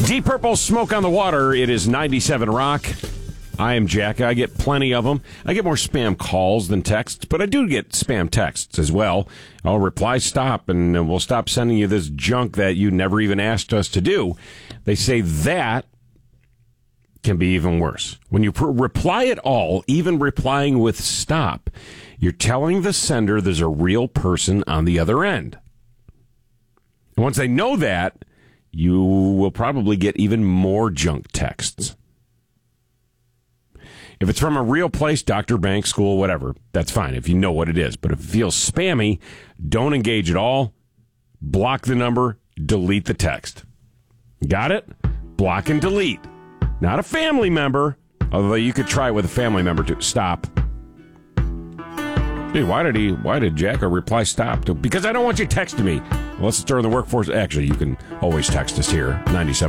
Deep Purple, Smoke on the Water. It is 97 Rock. I am Jack. I get plenty of them. I get more spam calls than texts, but I do get spam texts as well. I'll reply stop, and we'll stop sending you this junk that you never even asked us to do. They say that can be even worse. When you reply at all, even replying with stop, you're telling the sender there's a real person on the other end. And once they know that, you will probably get even more junk texts. If it's from a real place, doctor, bank, school, whatever, that's fine if you know what it is. But if it feels spammy, don't engage at all. Block the number, delete the text. Got it? Block and delete. Not a family member, although you could try with a family member to stop. Dude, why did Jack reply stop? Because I don't want you texting me. Well, let's stir in the workforce. Actually, you can always text us here, 97.